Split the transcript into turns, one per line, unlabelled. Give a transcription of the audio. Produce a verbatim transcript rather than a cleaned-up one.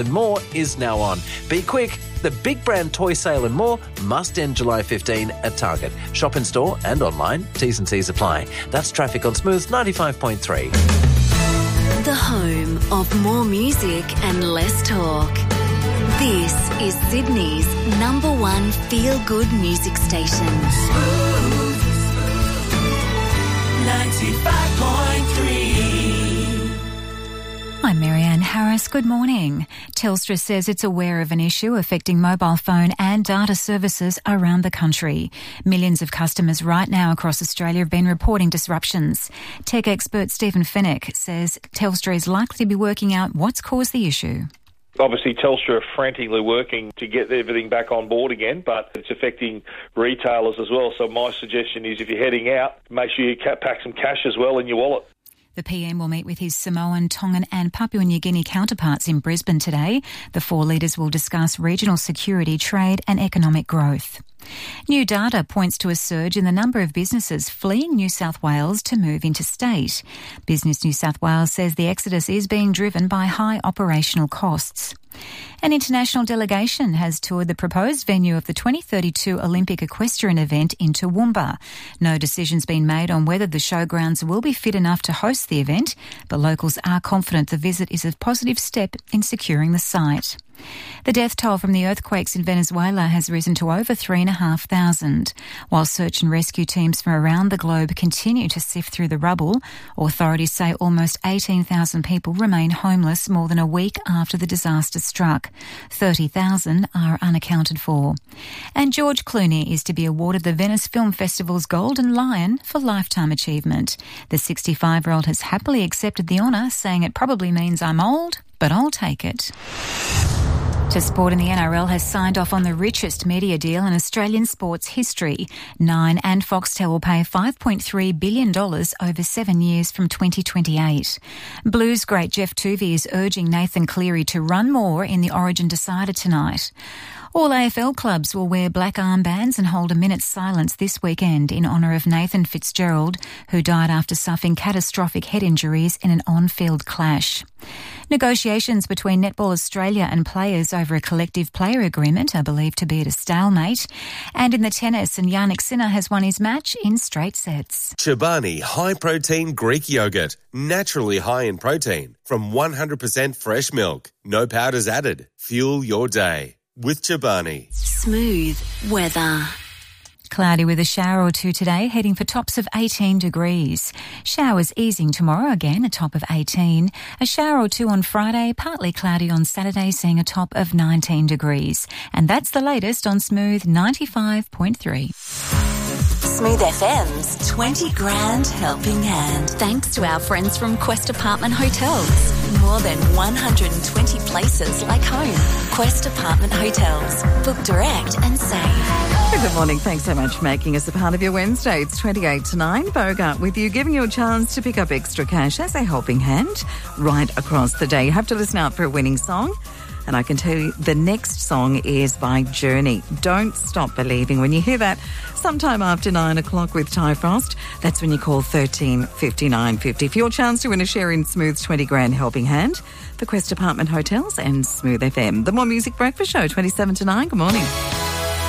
and more is now on. Be quick. The big brand toy sale and more must end July fifteenth at Target. Shop in store and online. T's and C's apply. That's Traffic on Smooth ninety-five point three.
The home of more music and less talk. This is Sydney's number one feel-good music station.
Smooth ninety-five point three.
I'm Marianne Harris. Good morning. Telstra says it's aware of an issue affecting mobile phone and data services around the country. Millions of customers right now across Australia have been reporting disruptions. Tech expert Stephen Fennick says Telstra is likely to be working out what's caused the issue.
Obviously, Telstra are frantically working to get everything back on board again, but it's affecting retailers as well. So my suggestion is if you're heading out, make sure you pack some cash as well in your wallet.
The P M will meet with his Samoan, Tongan and Papua New Guinea counterparts in Brisbane today. The four leaders will discuss regional security, trade and economic growth. New data points to a surge in the number of businesses fleeing New South Wales to move interstate. Business New South Wales says the exodus is being driven by high operational costs. An international delegation has toured the proposed venue of the twenty thirty-two Olympic equestrian event in Toowoomba. No decision's been made on whether the showgrounds will be fit enough to host the event, but locals are confident the visit is a positive step in securing the site. The death toll from the earthquakes in Venezuela has risen to over three and a half thousand. While search and rescue teams from around the globe continue to sift through the rubble, authorities say almost eighteen thousand people remain homeless more than a week after the disaster struck. thirty thousand are unaccounted for. And George Clooney is to be awarded the Venice Film Festival's Golden Lion for lifetime achievement. The sixty-five-year-old has happily accepted the honour, saying it probably means I'm old, but I'll take it. To sport, and the N R L has signed off on the richest media deal in Australian sports history. Nine and Foxtel will pay five point three billion dollars over seven years from twenty twenty-eight. Blues great Jeff Tuvey is urging Nathan Cleary to run more in the Origin decider tonight. All A F L clubs will wear black armbands and hold a minute's silence this weekend in honour of Nathan Fitzgerald, who died after suffering catastrophic head injuries in an on-field clash. Negotiations between Netball Australia and players over a collective player agreement are believed to be at a stalemate. And in the tennis, and Yannick Sinner has won his match in straight sets.
Chobani high-protein Greek yogurt, naturally high in protein, from one hundred percent fresh milk. No powders added. Fuel your day with Chobani.
Smooth weather.
Cloudy with a shower or two today, heading for tops of eighteen degrees. Showers easing tomorrow, again a top of eighteen. A shower or two on Friday, partly cloudy on Saturday, seeing a top of nineteen degrees. And that's the latest on Smooth ninety-five point three.
Smooth F M's twenty grand helping hand. Thanks to our friends from Quest Apartment Hotels. More than one hundred twenty places like home. Quest Apartment Hotels. Book direct and save.
Good morning. Thanks so much for making us a part of your Wednesday. It's twenty-eight to nine. Bogart with you, giving you a chance to pick up extra cash as a helping hand right across the day. You have to listen out for a winning song. And I can tell you the next song is by Journey. Don't Stop Believing. When you hear that sometime after nine o'clock with Ty Frost, that's when you call thirteen fifty-nine fifty for your chance to win a share in Smooth's twenty grand helping hand, the Quest Apartment Hotels and Smooth F M. The More Music Breakfast Show, twenty-seven to nine. Good morning.